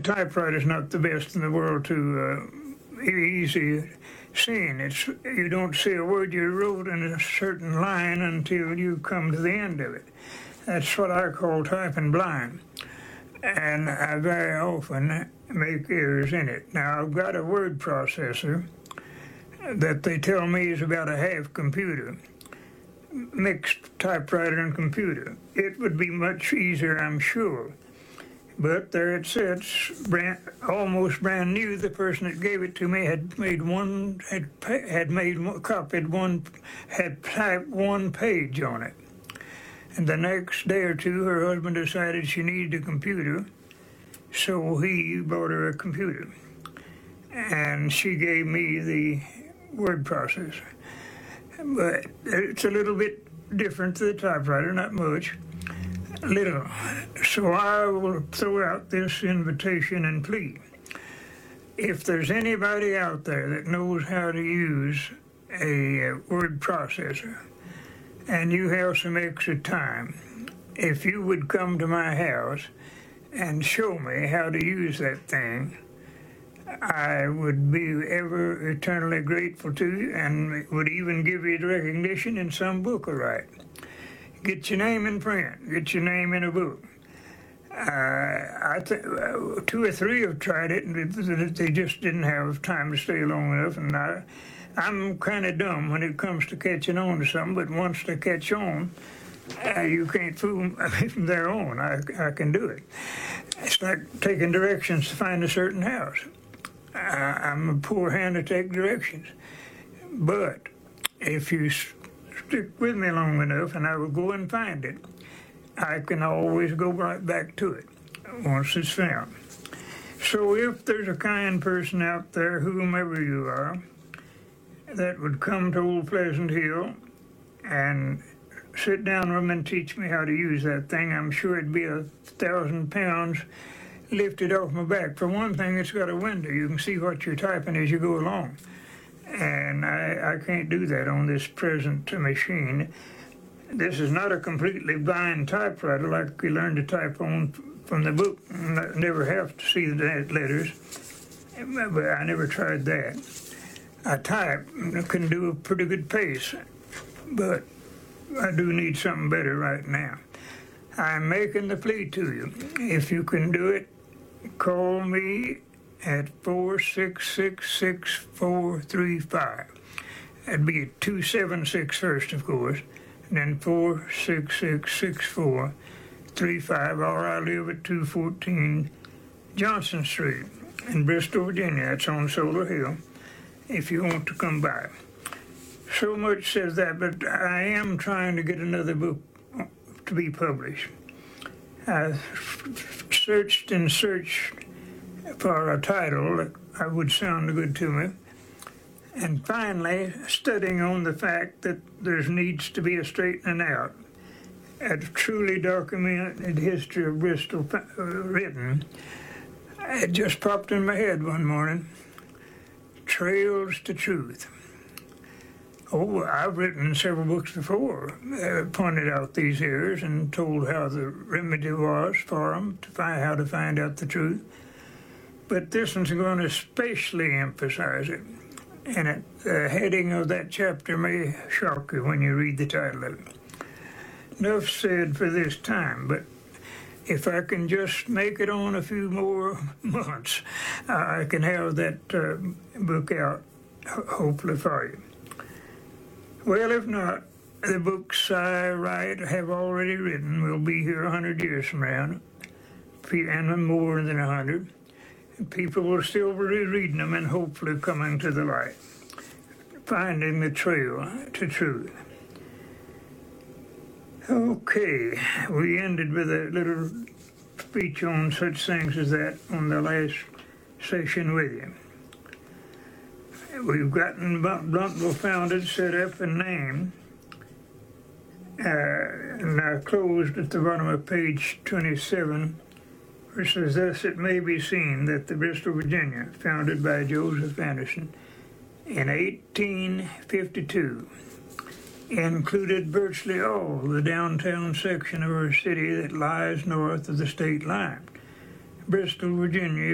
typewriter's not the best in the world to easy seeing. You don't see a word you wrote in a certain line until you come to the end of it. That's what I call typing blind. And I very often make errors in it. Now, I've got a word processor that they tell me is about a half computer, mixed typewriter and computer. It would be much easier, I'm sure. But there it sits, almost brand new. The person that gave it to me had typed one page on it. And the next day or two, her husband decided she needed a computer, so he bought her a computer. And she gave me the word processor. But it's a little bit different to the typewriter, not much, little. So I will throw out this invitation and plea. If there's anybody out there that knows how to use a word processor, and you have some extra time, if you would come to my house and show me how to use that thing, I would be ever eternally grateful to you, and would even give you the recognition in some book I write. Get your name in print, get your name in a book. Two or three have tried it, and they just didn't have time to stay long enough, and I'm kind of dumb when it comes to catching on to something, but once they catch on, you can't fool them from there on. I can do it. It's like taking directions to find a certain house. I'm a poor hand to take directions. But if you stick with me long enough, and I will go and find it, I can always go right back to it once it's found. So if there's a kind person out there, whomever you are, that would come to Old Pleasant Hill and sit down with me and teach me how to use that thing, I'm sure it'd be 1,000 pounds lifted off my back. For one thing, it's got a window. You can see what you're typing as you go along. And I can't do that on this present machine. This is not a completely blind typewriter like you learn to type on from the book. I never have to see the letters, but I never tried that. I type, I can do a pretty good pace, but I do need something better right now. I'm making the plea to you. If you can do it, call me at 466-6435. That'd be 276 first, of course, and then 466-6435, or I live at 214 Johnson Street in Bristol, Virginia. That's on Solar Hill, if you want to come by. So much says that, but I am trying to get another book to be published. I searched and searched for a title that would sound good to me, and finally, studying on the fact that there needs to be a straightening out, a truly documented history of Bristol written, it just popped in my head one morning. Trails to Truth. Oh, I've written several books before, pointed out these errors and told how the remedy was for them to find how to find out the truth. But this one's going to especially emphasize it. And the heading of that chapter may shock you when you read the title of it. Enough said for this time, but if I can just make it on a few more months, I can have that book out, hopefully for you. Well, if not, the books I write, have already written, will be here 100 years from now, and more than 100. People will still be reading them and hopefully coming to the light, finding the trail to truth. Okay, we ended with a little speech on such things as that on the last session with you. We've gotten Bluntville founded, set up, and named. And I closed at the bottom of page 27, where it says, "Thus it may be seen that the Bristol, Virginia, founded by Joseph Anderson in 1852, included virtually all the downtown section of our city that lies north of the state line. Bristol, Virginia